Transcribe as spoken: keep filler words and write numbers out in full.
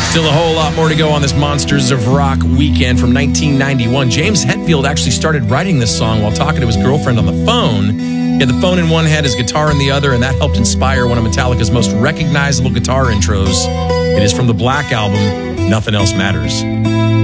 Still a whole lot more to go on this Monsters of Rock weekend from nineteen ninety-one. James Hetfield actually started writing this song while talking to his girlfriend on the phone. He had the phone in one hand, his guitar in the other, and that helped inspire one of Metallica's most recognizable guitar intros. It is from the Black Album, Nothing Else Matters.